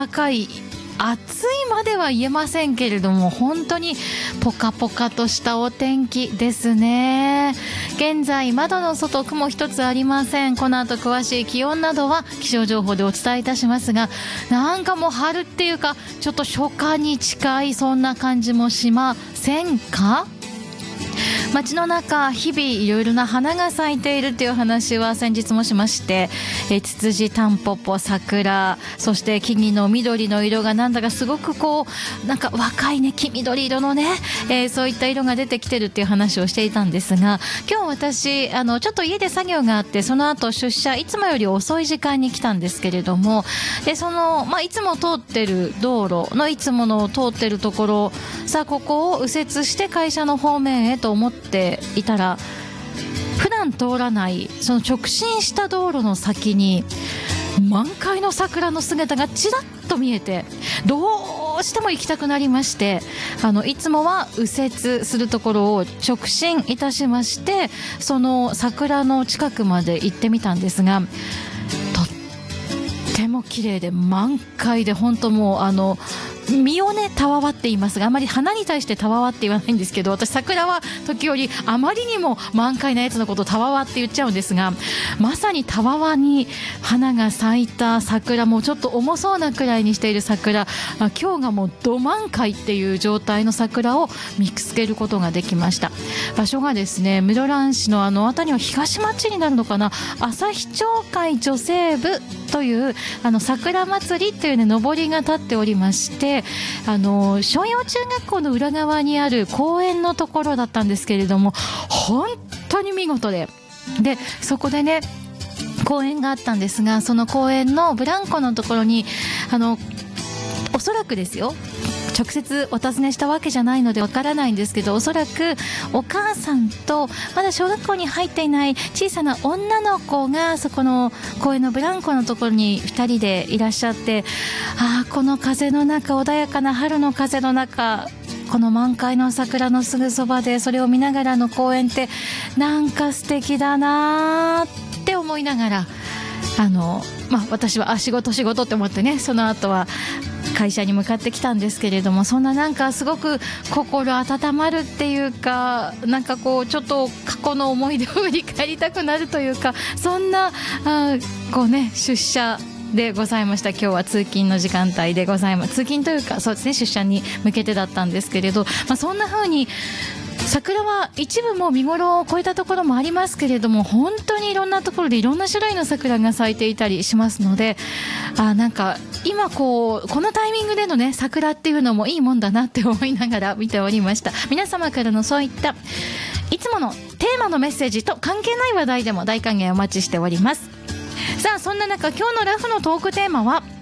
高い、暑いまでは言えませんけれども、本当にポカポカとしたお天気ですね。現在窓の外、雲一つありません。この後詳しい気温などは気象情報でお伝えいたしますが、なんかもう春っていうかちょっと初夏に近い、そんな感じもしませんか？街の中、日々いろいろな花が咲いているという話は先日もしまして、ツツジ、タンポポ、桜、そして木々の緑の色がなんだかすごくこうなんか若いね、黄緑色のね、そういった色が出てきてるっていう話をしていたんですが、今日私ちょっと家で作業があって、その後出社、いつもより遅い時間に来たんですけれども、でその、いつも通ってる道路のいつもの通ってるところ、さあここを右折して会社の方面へと思っていたら、普段通らないその直進した道路の先に満開の桜の姿がちらっと見えて、どうしても行きたくなりまして、いつもは右折するところを直進いたしまして、その桜の近くまで行ってみたんですが、とっても綺麗で満開で、本当もう実をねたわわっていますが、あまり花に対してたわわって言わないんですけど、私桜は時折あまりにも満開なやつのことをたわわって言っちゃうんですが、まさにたわわに花が咲いた桜、もうちょっと重そうなくらいにしている桜、今日がもうど満開っていう状態の桜を見つけることができました。場所がですね、室蘭市の辺りは東町になるのかな、旭町会女性部という桜祭りというね、のぼりが立っておりまして、商用中学校の裏側にある公園のところだったんですけれども、本当に見事で、そこでね公園があったんですが、その公園のブランコのところにおそらくですよ、直接お尋ねしたわけじゃないのでわからないんですけど、おそらくお母さんとまだ小学校に入っていない小さな女の子がそこの公園のブランコのところに2人でいらっしゃって、この風の中、穏やかな春の風の中、この満開の桜のすぐそばでそれを見ながらの公園ってなんか素敵だなって思いながら、私は仕事って思ってね、その後は会社に向かってきたんですけれども、そんななんかすごく心温まるっていうか、なんかこうちょっと過去の思い出を振り返りたくなるというか、そんなこうね出社でございました。今日は通勤の時間帯でございます。通勤というかそうですね、出社に向けてだったんですけれど、そんな風に桜は一部も見頃を超えたところもありますけれども、本当にいろんなところでいろんな種類の桜が咲いていたりしますので、なんか今このタイミングでのね桜っていうのもいいもんだなって思いながら見ておりました。皆様からのそういったいつものテーマのメッセージと関係ない話題でも大歓迎お待ちしております。さあそんな中、今日のラフのトークテーマは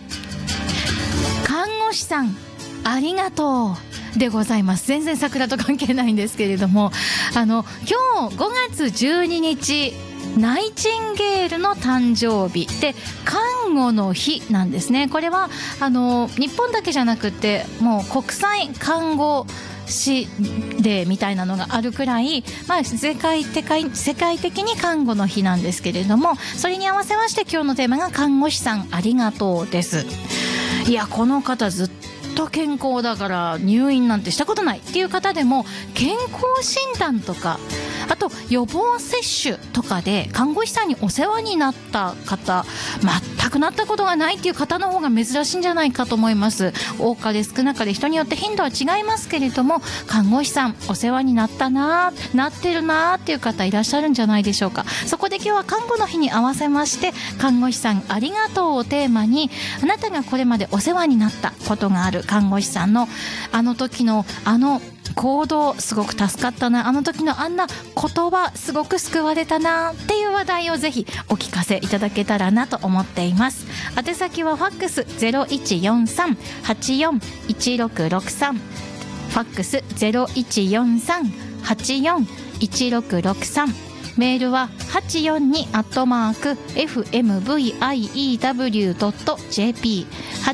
看護師さんありがとうでございます。全然桜と関係ないんですけれども、今日5月12日ナイチンゲールの誕生日で看護の日なんですね。これは日本だけじゃなくてもう国際看護師デーみたいなのがあるくらい、世界的に看護の日なんですけれども、それに合わせまして今日のテーマが看護師さんありがとうです。いや、この方ずっと健康だから入院なんてしたことないっていう方でも、健康診断とかあと予防接種とかで看護師さんにお世話になった方、全くなったことがないっていう方の方が珍しいんじゃないかと思います。多かれ少なかれ人によって頻度は違いますけれども、看護師さんお世話になったなってるなっていう方いらっしゃるんじゃないでしょうか。そこで今日は看護の日に合わせまして、看護師さんありがとうをテーマに、あなたがこれまでお世話になったことがある看護師さんの時の行動すごく助かったな、時のあんな言葉すごく救われたなっていう話題をぜひお聞かせいただけたらなと思っています。宛先はファックス 0143-841663、 ファックス 0143-841663、メールは 842@fmview.jp、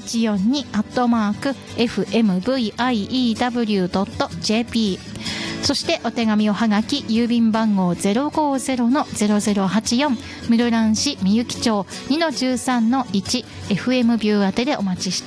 842@fmview.jp、 そしてお手紙おはがき郵便番号 050-0084、 室蘭市みゆき町 2-13-1 FM ビュー宛てでお待ちして